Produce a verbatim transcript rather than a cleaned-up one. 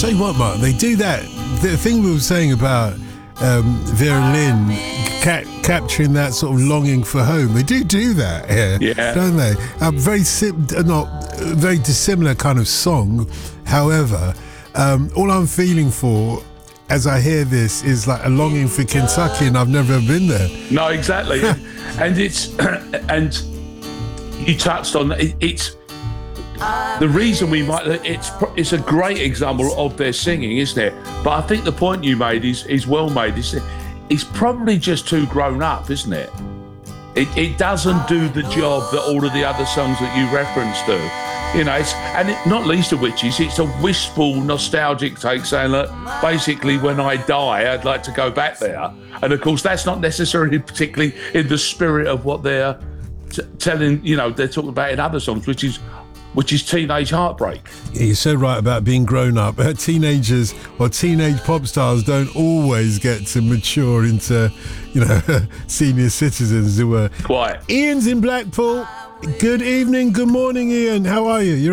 tell you what, Mark, they do that. The thing we were saying about um, Vera Lynn ca- capturing that sort of longing for home, they do do that here, yeah. don't they? A very sim- not a very dissimilar kind of song. However, um, all I'm feeling for as I hear this is like a longing for Kentucky, and I've never been there. No, exactly. And it's and you touched on it, it's the reason we might. It's it's a great example of their singing, isn't it? But I think the point you made is is well made. It's, it's probably just too grown up, isn't it? It it doesn't do the job that all of the other songs that you referenced do. You know, it's, and it, not least of which is it's a wistful, nostalgic take, saying that basically when I die, I'd like to go back there. And of course, that's not necessarily particularly in the spirit of what they're t- telling. You know, they're talking about in other songs, which is. which is teenage heartbreak. Yeah, you're so right about being grown up. Uh, teenagers or teenage pop stars don't always get to mature into, you know, senior citizens who were. Quite. Ian's in Blackpool. Good evening, good morning, Ian. How are you? You're